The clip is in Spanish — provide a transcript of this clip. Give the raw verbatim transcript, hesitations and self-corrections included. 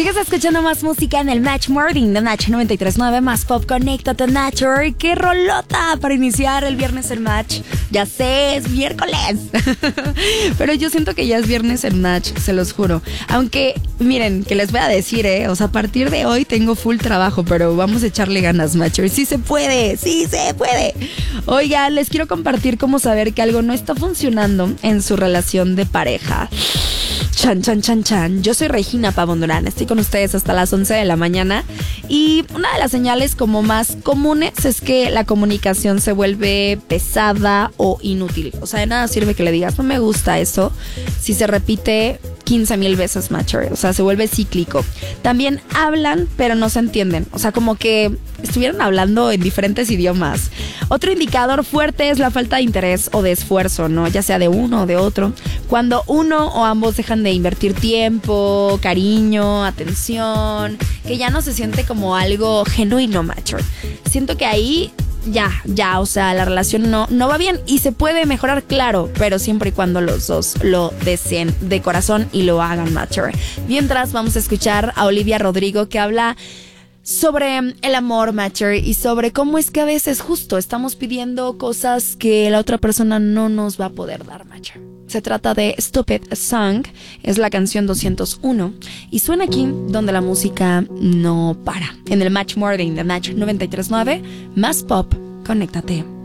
Sigues escuchando más música en el Match Morning de Match noventa y tres punto nueve, más pop. Conéctate, Nature. ¡Qué rolota para iniciar el viernes el Match! Ya sé, es miércoles. Pero yo siento que ya es viernes el Match, se los juro. Aunque, miren, que les voy a decir, ¿eh? O sea, a partir de hoy tengo full trabajo, pero vamos a echarle ganas, Matcher. ¡Sí se puede! ¡Sí se puede! Oiga, les quiero compartir cómo saber que algo no está funcionando en su relación de pareja. Chan, chan, chan, chan. Yo soy Regina Pavón-Durán. Estoy con ustedes hasta las once de la mañana. Y una de las señales como más comunes es que la comunicación se vuelve pesada o inútil. O sea, de nada sirve que le digas, no me gusta eso, si se repite quince mil veces, Matcher. O sea, se vuelve cíclico. También hablan, pero no se entienden. O sea, como que estuvieran hablando en diferentes idiomas. Otro indicador fuerte es la falta de interés o de esfuerzo, ¿no? Ya sea de uno o de otro. Cuando uno o ambos dejan de invertir tiempo, cariño, atención, que ya no se siente como algo genuino, Matcher. Siento que ahí ya, ya, o sea, la relación no, no va bien y se puede mejorar, claro, pero siempre y cuando los dos lo deseen de corazón y lo hagan, Matcher. Mientras vamos a escuchar a Olivia Rodrigo, que habla sobre el amor, Matcher, y sobre cómo es que a veces justo estamos pidiendo cosas que la otra persona no nos va a poder dar, Matcher. Se trata de Stupid Song, es la canción doscientos uno y suena aquí donde la música no para. En el Match Morning de Match noventa y tres punto nueve, más pop, conéctate.